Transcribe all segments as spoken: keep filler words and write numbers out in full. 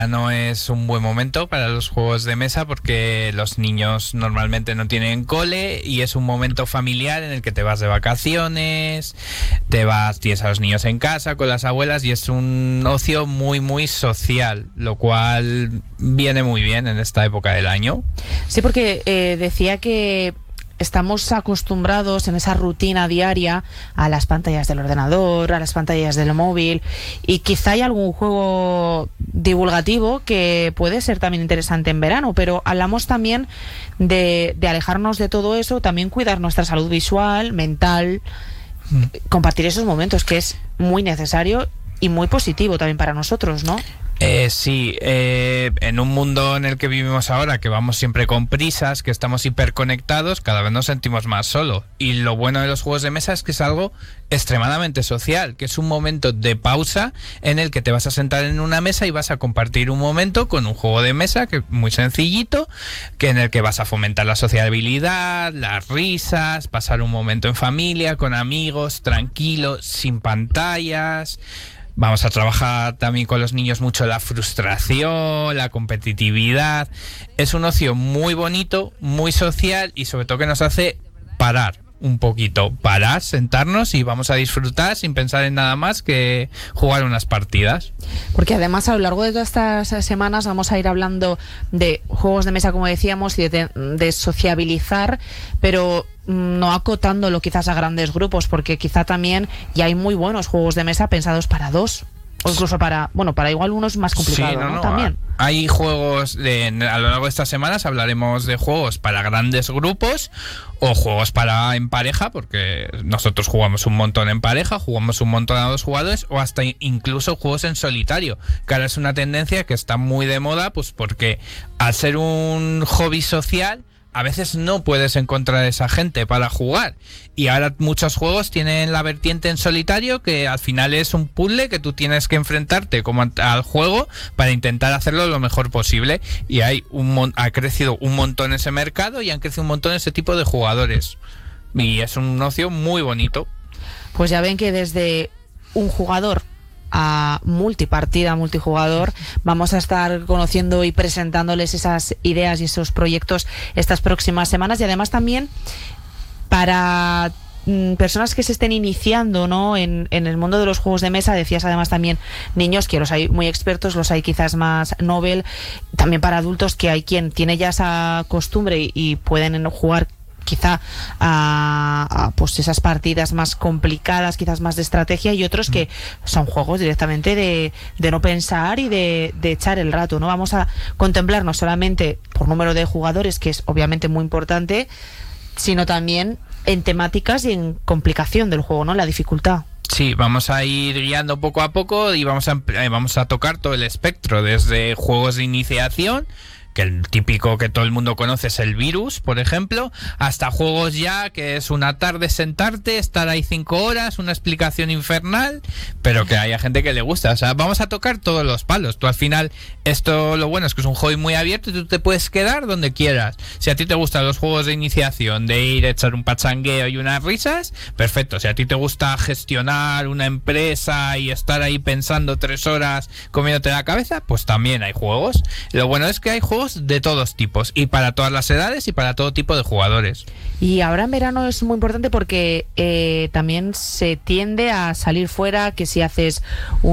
No es un buen momento para los juegos de mesa porque los niños normalmente no tienen cole y es un momento familiar en el que te vas de vacaciones, te vas, tienes a los niños en casa con las abuelas y es un ocio muy muy social, lo cual viene muy bien en esta época del año. Sí, porque eh, decía que estamos acostumbrados en esa rutina diaria a las pantallas del ordenador, a las pantallas del móvil, y quizá hay algún juego divulgativo que puede ser también interesante en verano, pero hablamos también de, de alejarnos de todo eso, también cuidar nuestra salud visual, mental, mm. compartir esos momentos, que es muy necesario y muy positivo también para nosotros, ¿no? Eh, sí, eh, en un mundo en el que vivimos ahora, que vamos siempre con prisas, que estamos hiperconectados, cada vez nos sentimos más solos. Y lo bueno de los juegos de mesa es que es algo extremadamente social, que es un momento de pausa en el que te vas a sentar en una mesa y vas a compartir un momento con un juego de mesa que muy sencillito, que en el que vas a fomentar la sociabilidad, las risas, pasar un momento en familia, con amigos, tranquilos, sin pantallas. Vamos a trabajar también con los niños mucho la frustración, la competitividad. Es un ocio muy bonito, muy social y sobre todo que nos hace parar un poquito, parar, sentarnos y vamos a disfrutar sin pensar en nada más que jugar unas partidas. Porque además a lo largo de todas estas semanas vamos a ir hablando de juegos de mesa, como decíamos, y de, de sociabilizar, pero no acotándolo quizás a grandes grupos, porque quizá también ya hay muy buenos juegos de mesa pensados para dos, o incluso para, bueno, para igual unos más complicados, sí, no, ¿no? no, También. Hay juegos, de, a lo largo de estas semanas hablaremos de juegos para grandes grupos o juegos para en pareja, porque nosotros jugamos un montón en pareja, jugamos un montón a dos jugadores, o hasta incluso juegos en solitario, que ahora es una tendencia que está muy de moda, pues porque al ser un hobby social, a veces no puedes encontrar esa gente para jugar. Y ahora muchos juegos tienen la vertiente en solitario, que al final es un puzzle que tú tienes que enfrentarte como al juego para intentar hacerlo lo mejor posible. Y hay un mon- ha crecido un montón ese mercado y han crecido un montón ese tipo de jugadores. Y es un ocio muy bonito. Pues ya ven que desde un jugador a multipartida, multijugador, vamos a estar conociendo y presentándoles esas ideas y esos proyectos estas próximas semanas, y además también para mm, personas que se estén iniciando, ¿no?, en, en el mundo de los juegos de mesa. Decías además también niños, que los hay muy expertos, los hay quizás más novel, también para adultos, que hay quien tiene ya esa costumbre y, y pueden jugar quizá a, a pues esas partidas más complicadas, quizás más de estrategia, y otros que son juegos directamente de, de no pensar y de, de echar el rato, ¿no? Vamos a contemplar no solamente por número de jugadores, que es obviamente muy importante, sino también en temáticas y en complicación del juego, ¿no? La dificultad. Sí, vamos a ir guiando poco a poco y vamos a, eh, vamos a tocar todo el espectro, desde juegos de iniciación, que el típico que todo el mundo conoce es el Virus, por ejemplo, hasta juegos ya que es una tarde sentarte, estar ahí cinco horas, una explicación infernal, pero que haya gente que le gusta. O sea, vamos a tocar todos los palos. Tú al final, esto lo bueno es que es un hobby muy abierto y tú te puedes quedar donde quieras. Si a ti te gustan los juegos de iniciación, de ir a echar un pachangueo y unas risas, perfecto. Si a ti te gusta gestionar una empresa y estar ahí pensando tres horas comiéndote la cabeza, pues también hay juegos. Lo bueno es que hay juegos de todos tipos y para todas las edades y para todo tipo de jugadores. Y ahora en verano es muy importante porque eh, también se tiende a salir fuera, que si haces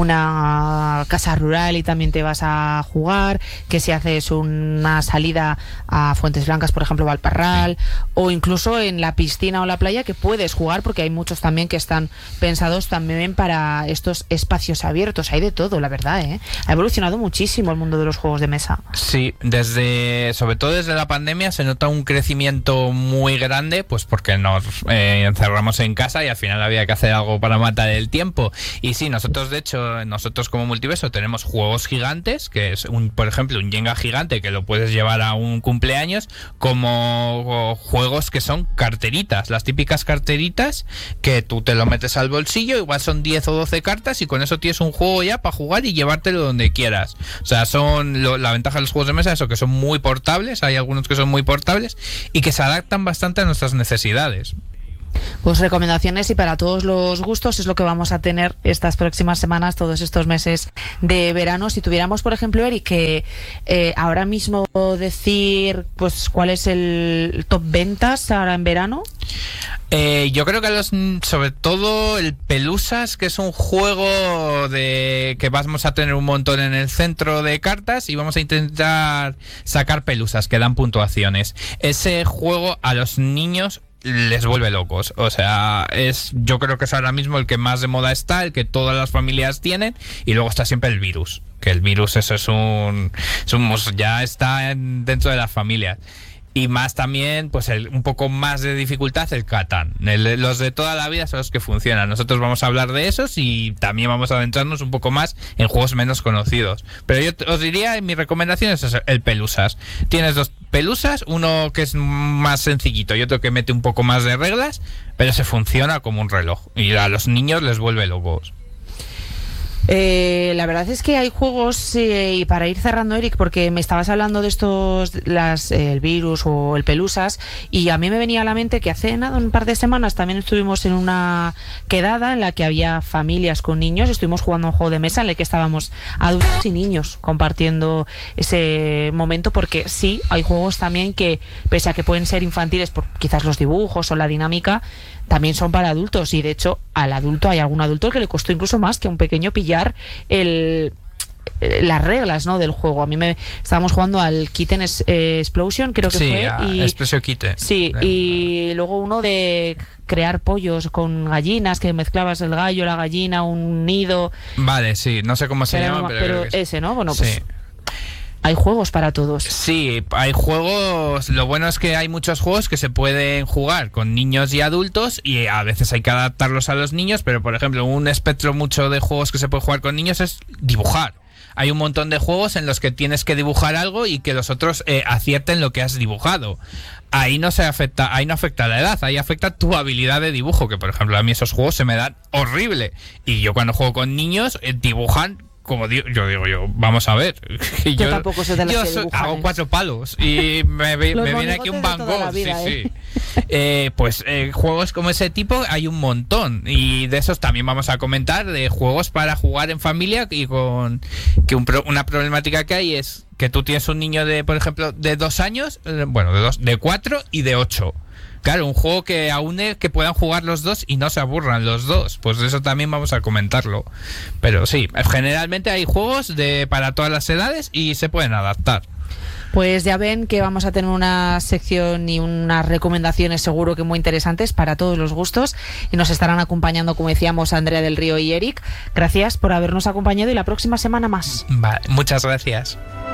una casa rural y también te vas a jugar, que si haces una salida a Fuentes Blancas, por ejemplo, Valparral, sí, o incluso en la piscina o la playa, que puedes jugar, porque hay muchos también que están pensados también para estos espacios abiertos. Hay de todo, la verdad, ¿eh? Ha evolucionado muchísimo el mundo de los juegos de mesa. Sí, desde, sobre todo desde la pandemia se nota un crecimiento muy grande, pues porque nos eh, encerramos en casa y al final había que hacer algo para matar el tiempo. Y sí, nosotros de hecho, nosotros como Multiverso tenemos juegos gigantes, que es un, por ejemplo, un Jenga gigante que lo puedes llevar a un cumpleaños, como juegos que son carteritas, las típicas carteritas que tú te lo metes al bolsillo, igual son diez o doce cartas y con eso tienes un juego ya para jugar y llevártelo donde quieras. O sea, son lo, la ventaja de los juegos de mesa, eso, que son muy portables, hay algunos que son muy portables y que se adaptan bastante a nuestras necesidades. Pues recomendaciones y para todos los gustos es lo que vamos a tener estas próximas semanas, todos estos meses de verano. Si tuviéramos, por ejemplo, Eric, que eh, ahora mismo decir pues cuál es el top ventas ahora en verano. Eh, yo creo que los, sobre todo el Pelusas, que es un juego de que vamos a tener un montón en el centro de cartas y vamos a intentar sacar pelusas que dan puntuaciones. Ese juego a los niños les vuelve locos, o sea, es yo creo que es ahora mismo el que más de moda está, el que todas las familias tienen, y luego está siempre el virus, que el virus eso es un, es un ya está en, dentro de las familias. Y más también, pues el, un poco más de dificultad el Catán. El, los de toda la vida son los que funcionan. Nosotros vamos a hablar de esos y también vamos a adentrarnos un poco más en juegos menos conocidos. Pero yo os diría, mi recomendación es el Pelusas. Tienes dos Pelusas, uno que es más sencillito y otro que mete un poco más de reglas, pero se funciona como un reloj. Y a los niños les vuelve locos. Eh, la verdad es que hay juegos, eh, y para ir cerrando, Eric, porque me estabas hablando de estos, las, eh, el virus o el Pelusas, y a mí me venía a la mente que hace nada, un par de semanas, también estuvimos en una quedada en la que había familias con niños, estuvimos jugando un juego de mesa en el que estábamos adultos y niños compartiendo ese momento, porque sí, hay juegos también que, pese a que pueden ser infantiles por quizás los dibujos o la dinámica, también son para adultos, y de hecho al adulto hay algún adulto que le costó incluso más que a un pequeño pillar el las reglas, ¿no?, del juego. A mí me estábamos jugando al Kitten es, eh, Explosion, creo que sí, fue, y Explosio Kitten. Sí, y luego uno de crear pollos con gallinas, que mezclabas el gallo, la gallina, un nido. Vale, sí, no sé cómo se pero, llama, pero, pero creo que ese, ¿no? Bueno, pues sí. Hay juegos para todos. Sí, hay juegos. Lo bueno es que hay muchos juegos que se pueden jugar con niños y adultos, y a veces hay que adaptarlos a los niños, pero por ejemplo, un espectro mucho de juegos que se puede jugar con niños es dibujar. Hay un montón de juegos en los que tienes que dibujar algo y que los otros eh, acierten lo que has dibujado. Ahí no se afecta, ahí no afecta la edad, ahí afecta tu habilidad de dibujo, que por ejemplo a mí esos juegos se me dan horrible. Y yo cuando juego con niños eh, dibujan, como digo, yo digo yo, vamos a ver. Yo, yo tampoco soy de las yo que soy, dibujan, hago ¿eh? cuatro palos y me, me viene aquí un Van Gogh. Sí, sí. Eh, pues eh, juegos como ese tipo hay un montón, y de esos también vamos a comentar, de juegos para jugar en familia, y con que un pro, una problemática que hay es que tú tienes un niño de, por ejemplo, de dos años, eh, bueno, de dos, de cuatro y de ocho. Claro, un juego que aúne que puedan jugar los dos y no se aburran los dos. Pues eso también vamos a comentarlo. Pero sí, generalmente hay juegos de para todas las edades y se pueden adaptar. Pues ya ven que vamos a tener una sección y unas recomendaciones seguro que muy interesantes para todos los gustos, y nos estarán acompañando, como decíamos, Andrea del Río y Eric. Gracias por habernos acompañado y la próxima semana más. Vale, muchas gracias.